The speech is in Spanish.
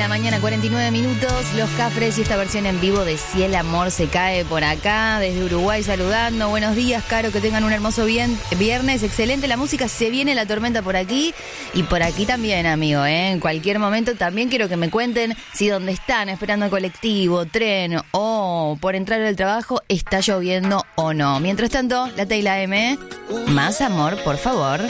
la mañana, 49 minutos. Los Cafres y esta versión en vivo de Si el amor se cae por acá, desde Uruguay saludando. Buenos días, Caro, que tengan un hermoso viernes. Excelente la música, se viene la tormenta por aquí y por aquí también, amigo, En cualquier momento también quiero que me cuenten si donde están esperando el colectivo, tren o por entrar al trabajo está lloviendo o no. Mientras tanto, la T y la M, más amor, por favor.